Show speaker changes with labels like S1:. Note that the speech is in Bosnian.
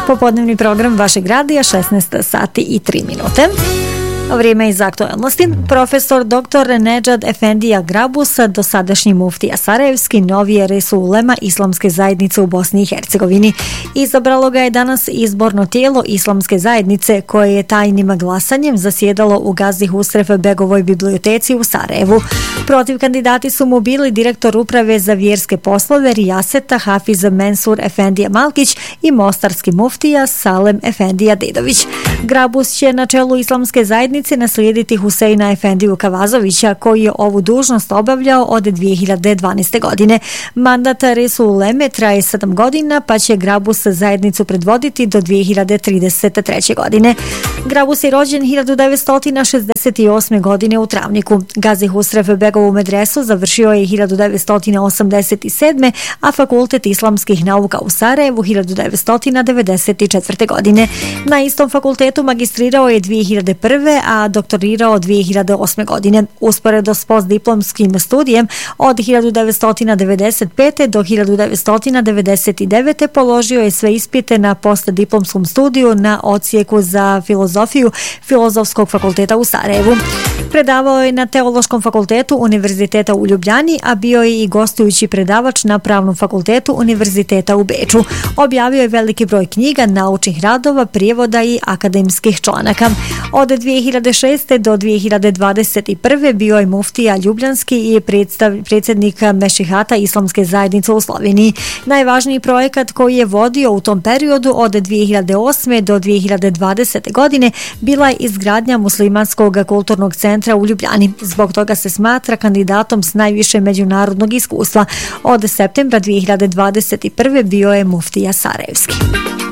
S1: Popodnevni program vašeg radija 16 sati i 3 minute. Vrijeme iz aktualnosti. Profesor dr. Nedžad Efendija Grabus, dosadašnji muftija Sarajevski, novije Resul Ulema Islamske zajednice u Bosni i Hercegovini. Izabralo ga je danas izborno tijelo Islamske zajednice koje je tajnim glasanjem zasjedalo u Gazi Husref Begovoj biblioteci u Sarajevu. Protiv kandidati su mu bili direktor uprave za vjerske poslove Rijaseta Hafiz Mensur Efendija Malkić i mostarski muftija Salem Efendija Dedović. Grabus će na čelu Islamske zajednice naslijediti Huseina Efendiju Kavazovića, koji je ovu dužnost obavljao od 2012. godine. Mandat Resul Uleme traje 7 godina, pa će Grabus zajednicu predvoditi do 2033. godine. Grabus je rođen 1968. godine u Travniku. Gazi Husref Begovu medresu završio je 1987. a Fakultet islamskih nauka u Sarajevu 1994. godine. Na istom fakultetu magistrirao je 2001. a doktorirao 2008. godine. Usporedo s postdiplomskim studijem od 1995. do 1999. položio je sve ispite na postdiplomskom studiju na odsjeku za filozofiju Filozofskog fakulteta u Sarajevu. Predavao je na Teološkom fakultetu Univerziteta u Ljubljani, a bio je i gostujući predavač na Pravnom fakultetu Univerziteta u Beču. Objavio je veliki broj knjiga, naučnih radova, prijevoda i akademskih članaka. Od 2006. do 2021. bio je muftija Ljubljanski i predsjednik Mešihata Islamske zajednice u Sloveniji. Najvažniji projekat koji je vodio u tom periodu od 2008. do 2020. godine bila je izgradnja muslimanskog kulturnog centra u Ljubljani. Zbog toga se smatra kandidatom s najviše međunarodnog iskustva. Od septembra 2021. bio je muftija Sarajevski.